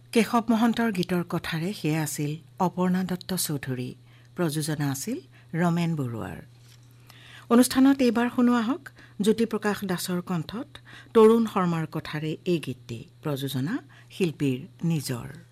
কেশৱ মহন্তৰ গীতৰ কথাৰে সেয়া আছিল অপৰ্ণা দত্ত চৌধুৰী, প্ৰযোজনা আছিল ৰমেন বৰুৱাৰ। অনুষ্ঠানত এইবাৰ শুনো আহক জ্যোতিপ্ৰকাশ দাসৰ কণ্ঠত তৰুণ শৰ্মাৰ কথাৰে এই গীতটি, প্ৰযোজনা শিল্পীৰ নিজৰ।